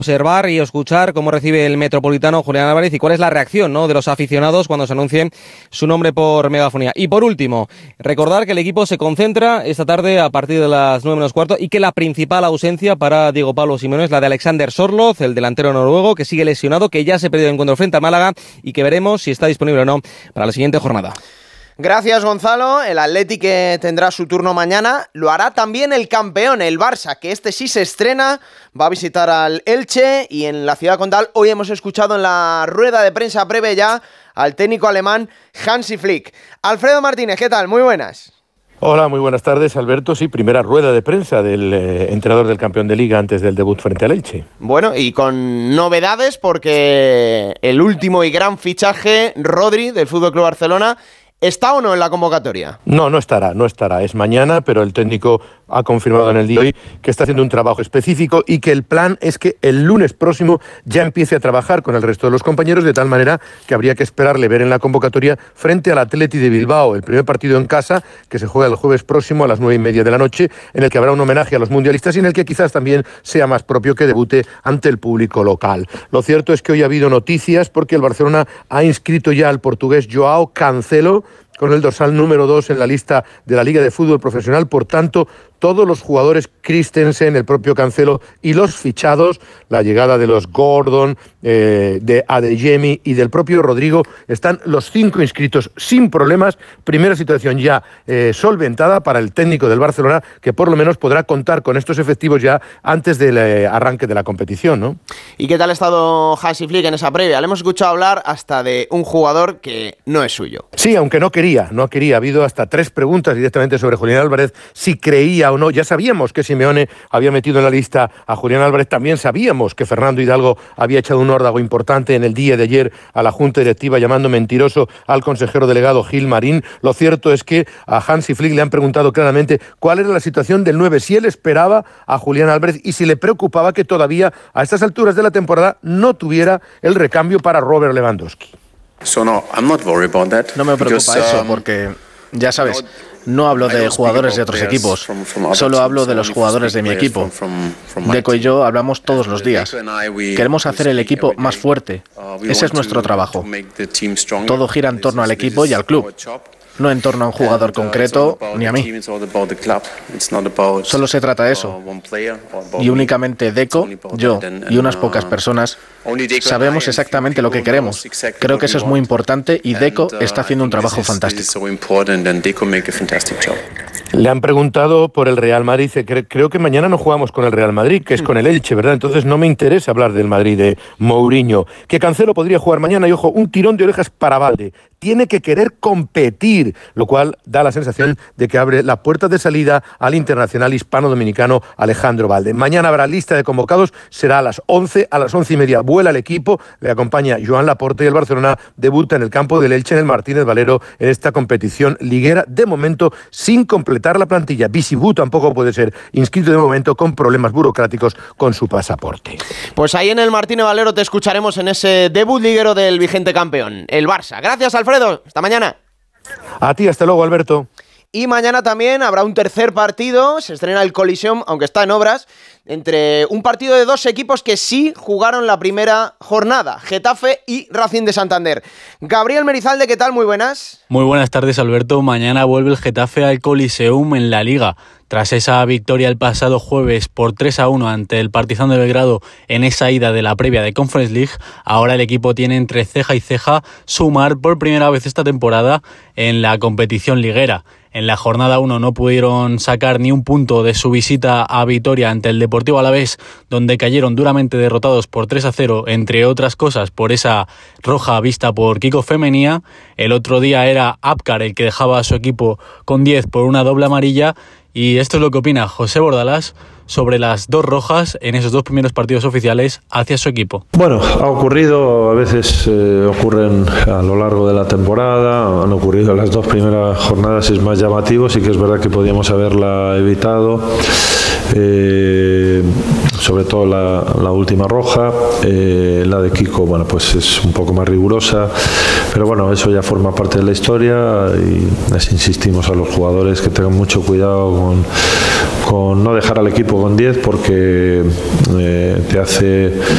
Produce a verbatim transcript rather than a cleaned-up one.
Observar y escuchar cómo recibe el metropolitano Julián Álvarez y cuál es la reacción, ¿no?, de los aficionados cuando se anuncie su nombre por megafonía. Y por último, recordar que el equipo se concentra esta tarde a partir de las nueve menos cuarto y que la principal ausencia para Diego Pablo Simeone es la de Alexander Sorloth, el delantero noruego, que sigue lesionado, que ya se perdió el encuentro frente a Málaga y que veremos si está disponible o no para la siguiente jornada. Gracias, Gonzalo. El Athletic que tendrá su turno mañana. Lo hará también el campeón, el Barça, que este sí se estrena. Va a visitar al Elche y en la ciudad condal hoy hemos escuchado en la rueda de prensa previa ya al técnico alemán Hansi Flick. Alfredo Martínez, ¿qué tal? Muy buenas. Hola, muy buenas tardes, Alberto. Sí, primera rueda de prensa del eh, entrenador del campeón de Liga antes del debut frente al Elche. Bueno, y con novedades porque el último y gran fichaje, Rodri, del F C Barcelona, ¿está o no en la convocatoria? No, no estará, no estará. Es mañana, pero el técnico ha confirmado en el día de hoy que está haciendo un trabajo específico y que el plan es que el lunes próximo ya empiece a trabajar con el resto de los compañeros, de tal manera que habría que esperarle ver en la convocatoria frente al Athletic de Bilbao, el primer partido en casa que se juega el jueves próximo a las nueve y media de la noche, en el que habrá un homenaje a los mundialistas y en el que quizás también sea más propio que debute ante el público local. Lo cierto es que hoy ha habido noticias porque el Barcelona ha inscrito ya al portugués Joao Cancelo con el dorsal número dos en la lista de la Liga de Fútbol Profesional. Por tanto, todos los jugadores Christensen, el propio Cancelo y los fichados, la llegada de los Gordon, eh, de Adeyemi y del propio Rodrigo, están los cinco inscritos sin problemas. Primera situación ya eh, solventada para el técnico del Barcelona, que por lo menos podrá contar con estos efectivos ya antes del eh, arranque de la competición, ¿no? ¿Y qué tal ha estado Hansi Flick en esa previa? Le hemos escuchado hablar hasta de un jugador que no es suyo. Sí, aunque no quería, no quería. Ha habido hasta tres preguntas directamente sobre Julián Álvarez, si creía o no. Ya sabíamos que Simeone había metido en la lista a Julián Álvarez, también sabíamos que Fernando Hidalgo había echado un órdago importante en el día de ayer a la Junta Directiva llamando mentiroso al consejero delegado Gil Marín. Lo cierto es que a Hansi Flick le han preguntado claramente cuál era la situación del nueve, si él esperaba a Julián Álvarez y si le preocupaba que todavía a estas alturas de la temporada no tuviera el recambio para Robert Lewandowski. So no, I'm not worried about that. No me preocupa eso porque, ya sabes, no hablo de jugadores de otros equipos, solo hablo de los jugadores de mi equipo. Deco y yo hablamos todos los días. Queremos hacer el equipo más fuerte. Ese es nuestro trabajo. Todo gira en torno al equipo y al club, no en torno a un jugador concreto ni a mí. Solo se trata de eso. Y únicamente Deco, yo y unas pocas personas sabemos exactamente lo que queremos. Creo que eso es muy importante y Deco está haciendo un trabajo fantástico. Le han preguntado por el Real Madrid. Dice, creo que mañana no jugamos con el Real Madrid, que es con el Elche, ¿verdad? Entonces no me interesa hablar del Madrid de Mourinho. Que Cancelo podría jugar mañana y, ojo, un tirón de orejas para Valde. Tiene que querer competir, lo cual da la sensación de que abre la puerta de salida al internacional hispano-dominicano Alejandro Valde. Mañana habrá lista de convocados, será a las once, a las once y media vuela el equipo, le acompaña Joan Laporta y el Barcelona debuta en el campo del Elche en el Martínez Valero en esta competición liguera, de momento sin completar la plantilla. Bisibú tampoco puede ser inscrito de momento con problemas burocráticos con su pasaporte. Pues ahí en el Martínez Valero te escucharemos en ese debut liguero del vigente campeón, el Barça. Gracias, Alfredo. Hasta mañana. A ti, hasta luego, Alberto. Y mañana también habrá un tercer partido, se estrena el Coliseum, aunque está en obras, entre un partido de dos equipos que sí jugaron la primera jornada, Getafe y Racing de Santander. Gabriel Merizalde, ¿qué tal? Muy buenas. Muy buenas tardes, Alberto. Mañana vuelve el Getafe al Coliseum en la Liga. Tras esa victoria el pasado jueves por tres a uno ante el Partizan de Belgrado en esa ida de la previa de Conference League, ahora el equipo tiene entre ceja y ceja sumar por primera vez esta temporada en la competición liguera. En la jornada uno no pudieron sacar ni un punto de su visita a Vitoria ante el Deportivo Alavés, donde cayeron duramente derrotados por tres a cero, entre otras cosas por esa roja vista por Kiko Femenía. El otro día era Apcar el que dejaba a su equipo con diez por una doble amarilla. Y esto es lo que opina José Bordalás sobre las dos rojas en esos dos primeros partidos oficiales hacia su equipo. Bueno, ha ocurrido, a veces eh, ocurren a lo largo de la temporada, han ocurrido en las dos primeras jornadas, es más llamativo, sí que es verdad que podíamos haberla evitado. Eh, sobre todo la, la última roja, eh, la de Kiko, bueno, pues es un poco más rigurosa, pero bueno, eso ya forma parte de la historia y les insistimos a los jugadores que tengan mucho cuidado con, con no dejar al equipo con diez porque eh, te hace